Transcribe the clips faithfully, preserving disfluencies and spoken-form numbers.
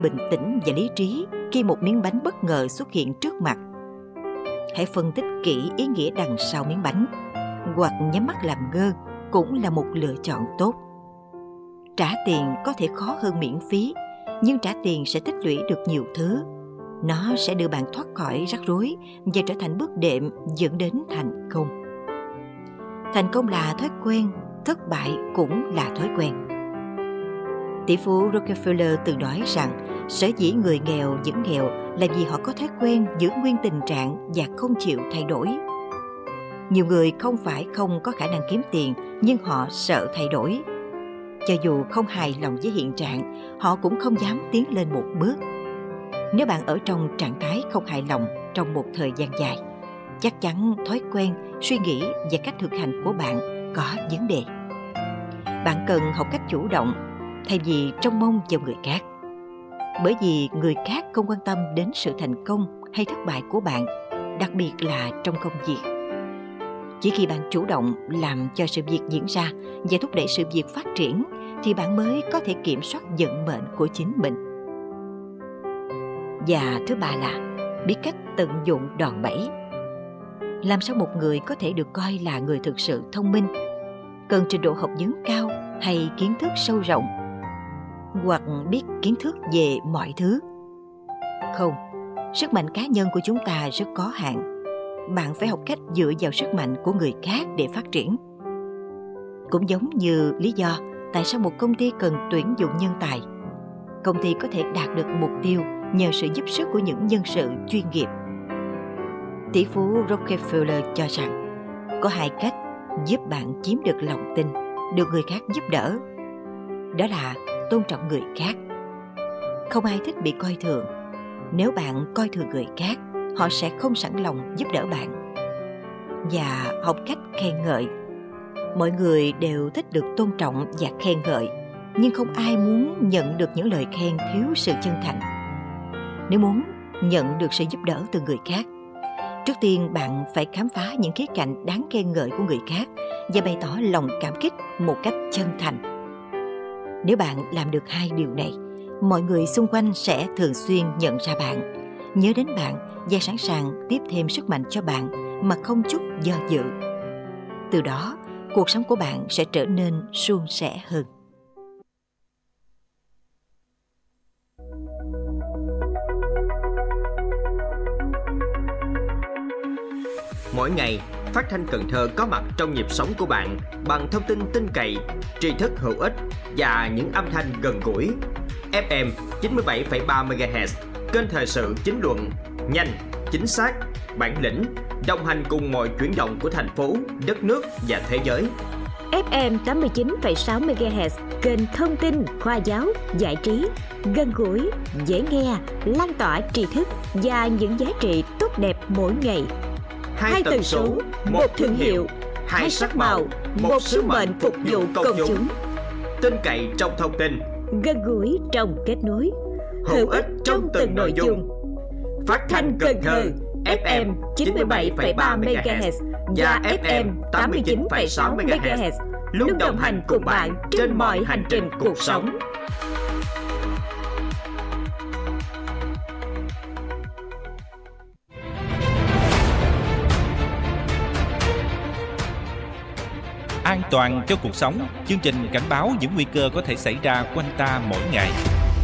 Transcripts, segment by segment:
bình tĩnh và lý trí khi một miếng bánh bất ngờ xuất hiện trước mặt. Hãy phân tích kỹ ý nghĩa đằng sau miếng bánh, hoặc nhắm mắt làm ngơ cũng là một lựa chọn tốt. Trả tiền có thể khó hơn miễn phí, nhưng trả tiền sẽ tích lũy được nhiều thứ. Nó sẽ đưa bạn thoát khỏi rắc rối và trở thành bước đệm dẫn đến thành công. Thành công là thói quen, thất bại cũng là thói quen. Tỷ phú Rockefeller từng nói rằng sở dĩ người nghèo vẫn nghèo là vì họ có thói quen giữ nguyên tình trạng và không chịu thay đổi. Nhiều người không phải không có khả năng kiếm tiền, nhưng họ sợ thay đổi. Cho dù không hài lòng với hiện trạng, họ cũng không dám tiến lên một bước. Nếu bạn ở trong trạng thái không hài lòng trong một thời gian dài, chắc chắn thói quen, suy nghĩ và cách thực hành của bạn có vấn đề. Bạn cần học cách chủ động thay vì trông mong vào người khác. Bởi vì người khác không quan tâm đến sự thành công hay thất bại của bạn, đặc biệt là trong công việc. Chỉ khi bạn chủ động làm cho sự việc diễn ra và thúc đẩy sự việc phát triển, thì bạn mới có thể kiểm soát vận mệnh của chính mình. Và thứ ba là biết cách tận dụng đòn bẩy. Làm sao một người có thể được coi là người thực sự thông minh? Cần trình độ học vấn cao hay kiến thức sâu rộng? Hoặc biết kiến thức về mọi thứ? Không, sức mạnh cá nhân của chúng ta rất có hạn. Bạn phải học cách dựa vào sức mạnh của người khác để phát triển. Cũng giống như lý do tại sao một công ty cần tuyển dụng nhân tài. Công ty có thể đạt được mục tiêu nhờ sự giúp sức của những nhân sự chuyên nghiệp. Tỷ phú Rockefeller cho rằng có hai cách giúp bạn chiếm được lòng tin, được người khác giúp đỡ. Đó là tôn trọng người khác. Không ai thích bị coi thường. Nếu bạn coi thường người khác, họ sẽ không sẵn lòng giúp đỡ bạn. Và học cách khen ngợi. Mọi người đều thích được tôn trọng và khen ngợi, nhưng không ai muốn nhận được những lời khen thiếu sự chân thành. Nếu muốn nhận được sự giúp đỡ từ người khác, trước tiên bạn phải khám phá những khía cạnh đáng khen ngợi của người khác và bày tỏ lòng cảm kích một cách chân thành. Nếu bạn làm được hai điều này, mọi người xung quanh sẽ thường xuyên nhận ra bạn, nhớ đến bạn và sẵn sàng tiếp thêm sức mạnh cho bạn mà không chút do dự. Từ đó, cuộc sống của bạn sẽ trở nên suôn sẻ hơn. Mỗi ngày, Phát thanh Cần Thơ có mặt trong nhịp sống của bạn bằng thông tin tin cậy, tri thức hữu ích và những âm thanh gần gũi. ép em chín mươi bảy phẩy ba mê ga héc, kênh thời sự chính luận, nhanh, chính xác, bản lĩnh, đồng hành cùng mọi chuyển động của thành phố, đất nước và thế giới. ép em tám mươi chín phẩy sáu mê ga héc, kênh thông tin, khoa giáo, giải trí, gần gũi, dễ nghe, lan tỏa tri thức và những giá trị tốt đẹp mỗi ngày. Hai tần số, một thương hiệu, hai sắc màu, một sứ mệnh phục vụ công chúng. Tin cậy trong thông tin, gần gũi trong kết nối, hữu ích trong từng nội dung. Phát thanh Cần Thơ ép em chín mươi bảy phẩy ba mê ga héc và ép em tám mươi chín phẩy sáu mê ga héc luôn đồng hành cùng bạn trên mọi hành trình cuộc sống. An toàn cho cuộc sống, chương trình cảnh báo những nguy cơ có thể xảy ra quanh ta mỗi ngày.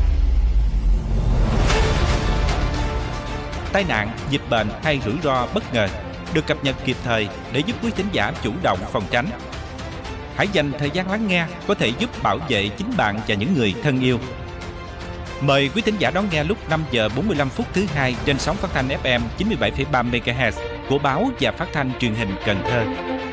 Tai nạn, dịch bệnh hay rủi ro bất ngờ được cập nhật kịp thời để giúp quý thính giả chủ động phòng tránh. Hãy dành thời gian lắng nghe có thể giúp bảo vệ chính bạn và những người thân yêu. Mời quý thính giả đón nghe lúc năm giờ bốn mươi lăm phút thứ hai trên sóng phát thanh ép em chín mươi bảy phẩy ba mê ga héc của báo và phát thanh truyền hình Cần Thơ.